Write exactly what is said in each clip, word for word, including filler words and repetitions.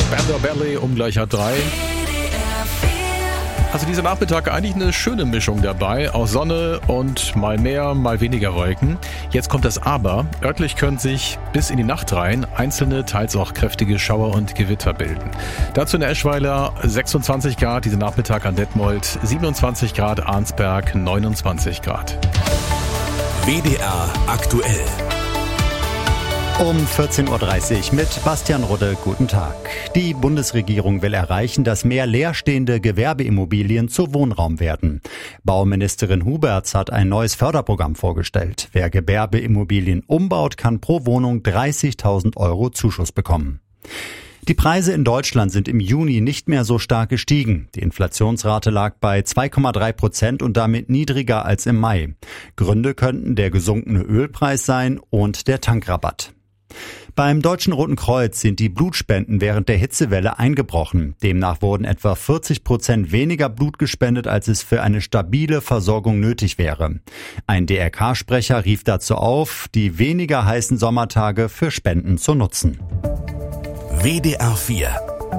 Spandau Ballet um gleich halb drei. Also dieser Nachmittag eigentlich eine schöne Mischung dabei, aus Sonne und mal mehr, mal weniger Wolken. Jetzt kommt das Aber. Örtlich können sich bis in die Nacht rein einzelne, teils auch kräftige Schauer und Gewitter bilden. Dazu in der Eschweiler sechsundzwanzig Grad, diesen Nachmittag an Detmold siebenundzwanzig Grad, Arnsberg neunundzwanzig Grad. W D R aktuell. Um vierzehn Uhr dreißig mit Bastian Rudde. Guten Tag. Die Bundesregierung will erreichen, dass mehr leerstehende Gewerbeimmobilien zu Wohnraum werden. Bauministerin Huberts hat ein neues Förderprogramm vorgestellt. Wer Gewerbeimmobilien umbaut, kann pro Wohnung dreißigtausend Euro Zuschuss bekommen. Die Preise in Deutschland sind im Juni nicht mehr so stark gestiegen. Die Inflationsrate lag bei zwei Komma drei Prozent und damit niedriger als im Mai. Gründe könnten der gesunkene Ölpreis sein und der Tankrabatt. Beim Deutschen Roten Kreuz sind die Blutspenden während der Hitzewelle eingebrochen. Demnach wurden etwa vierzig Prozent weniger Blut gespendet, als es für eine stabile Versorgung nötig wäre. Ein D R K-Sprecher rief dazu auf, die weniger heißen Sommertage für Spenden zu nutzen. W D R vier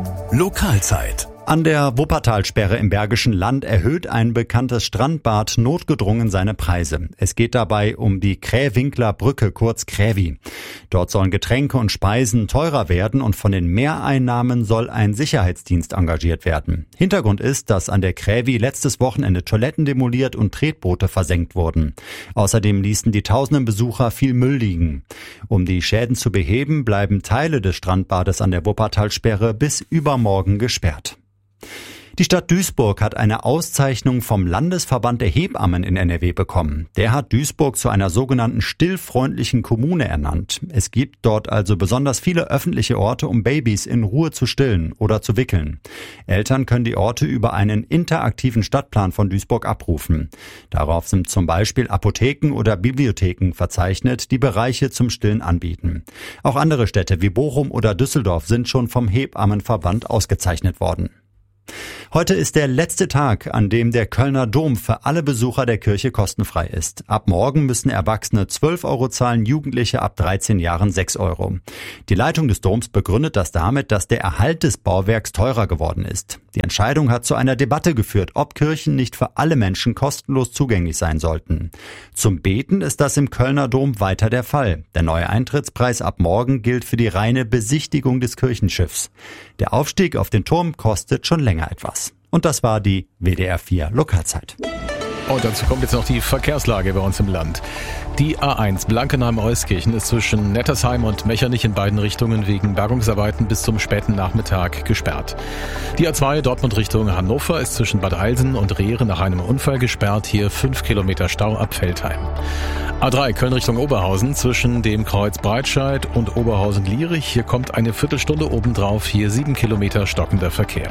Lokalzeit. An der Wuppertalsperre im Bergischen Land erhöht ein bekanntes Strandbad notgedrungen seine Preise. Es geht dabei um die Krähwinkler Brücke, kurz Krävi. Dort sollen Getränke und Speisen teurer werden und von den Mehreinnahmen soll ein Sicherheitsdienst engagiert werden. Hintergrund ist, dass an der Krävi letztes Wochenende Toiletten demoliert und Tretboote versenkt wurden. Außerdem ließen die tausenden Besucher viel Müll liegen. Um die Schäden zu beheben, bleiben Teile des Strandbades an der Wuppertalsperre bis übermorgen gesperrt. Die Stadt Duisburg hat eine Auszeichnung vom Landesverband der Hebammen in N R W bekommen. Der hat Duisburg zu einer sogenannten stillfreundlichen Kommune ernannt. Es gibt dort also besonders viele öffentliche Orte, um Babys in Ruhe zu stillen oder zu wickeln. Eltern können die Orte über einen interaktiven Stadtplan von Duisburg abrufen. Darauf sind zum Beispiel Apotheken oder Bibliotheken verzeichnet, die Bereiche zum Stillen anbieten. Auch andere Städte wie Bochum oder Düsseldorf sind schon vom Hebammenverband ausgezeichnet worden. Heute ist der letzte Tag, an dem der Kölner Dom für alle Besucher der Kirche kostenfrei ist. Ab morgen müssen Erwachsene zwölf Euro zahlen, Jugendliche ab dreizehn Jahren sechs Euro. Die Leitung des Doms begründet das damit, dass der Erhalt des Bauwerks teurer geworden ist. Die Entscheidung hat zu einer Debatte geführt, ob Kirchen nicht für alle Menschen kostenlos zugänglich sein sollten. Zum Beten ist das im Kölner Dom weiter der Fall. Der neue Eintrittspreis ab morgen gilt für die reine Besichtigung des Kirchenschiffs. Der Aufstieg auf den Turm kostet schon länger etwas. Und das war die W D R vier Lokalzeit. Und dazu kommt jetzt noch die Verkehrslage bei uns im Land. Die A eins Blankenheim-Euskirchen ist zwischen Nettersheim und Mechernich in beiden Richtungen wegen Bergungsarbeiten bis zum späten Nachmittag gesperrt. Die A zwei Dortmund Richtung Hannover ist zwischen Bad Eilsen und Reere nach einem Unfall gesperrt. Hier fünf Kilometer Stau ab Veltheim. A drei Köln Richtung Oberhausen zwischen dem Kreuz Breitscheid und Oberhausen-Lierich. Hier kommt eine Viertelstunde obendrauf. Hier sieben Kilometer stockender Verkehr.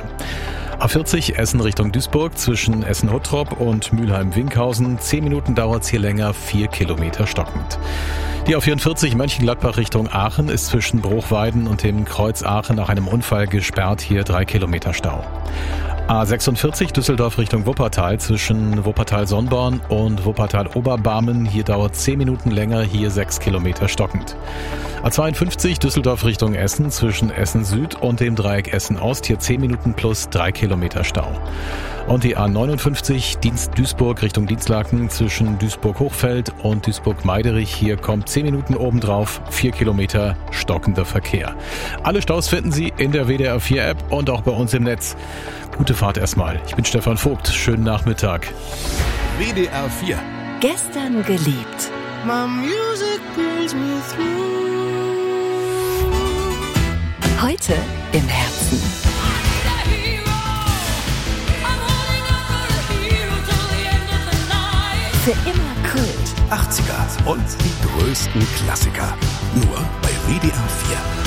A vierzig Essen Richtung Duisburg zwischen Essen-Hottrop und Mülheim-Winkhausen. Zehn Minuten dauert's hier länger, vier Kilometer stockend. Die A vierundvierzig Mönchengladbach Richtung Aachen ist zwischen Bruchweiden und dem Kreuz Aachen nach einem Unfall gesperrt. Hier drei Kilometer Stau. A sechsundvierzig Düsseldorf Richtung Wuppertal zwischen Wuppertal-Sonnborn und Wuppertal-Oberbarmen. Hier dauert zehn Minuten länger, hier sechs Kilometer stockend. A zweiundfünfzig Düsseldorf Richtung Essen zwischen Essen Süd und dem Dreieck Essen Ost. Hier zehn Minuten plus drei Kilometer Stau. Und die A neunundfünfzig Dienst Duisburg Richtung Dienstlaken zwischen Duisburg-Hochfeld und Duisburg-Meiderich. Hier kommt zehn Minuten obendrauf, vier Kilometer stockender Verkehr. Alle Staus finden Sie in der W D R vier App und auch bei uns im Netz. Gute Fahrt erstmal. Ich bin Stefan Vogt. Schönen Nachmittag. W D R vier. Gestern geliebt. My music brings me through. Heute im Herzen. Für immer Kult. achtziger und die größten Klassiker. Nur bei W D R vier.